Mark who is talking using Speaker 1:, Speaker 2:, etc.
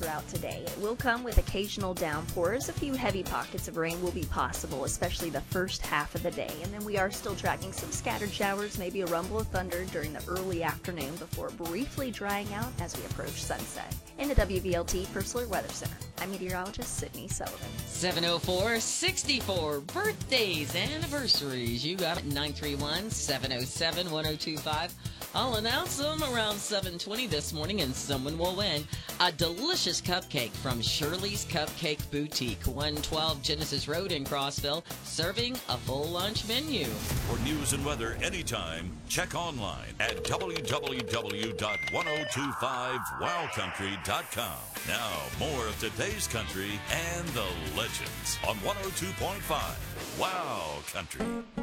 Speaker 1: throughout today. It will come with occasional downpours. A few heavy pockets of rain will be possible, especially the first half of the day. And then we are still tracking some scattered showers, maybe a rumble of thunder during the early afternoon before briefly drying out as we approach sunset. In the WVLT Pursuer Weather Center, I'm meteorologist Sydney Sullivan.
Speaker 2: 704, 64 birthdays, anniversaries. You got it. 931-707-1025. I'll announce them around 7:20 this morning, and someone will win a delicious cupcake from Shirley's Cupcake Boutique, 112 Genesis Road in Crossville, serving a full lunch menu.
Speaker 3: For news and weather anytime, check online at www.1025wowcountry.com. Now, more of today's country and the legends on 102.5 Wow Country.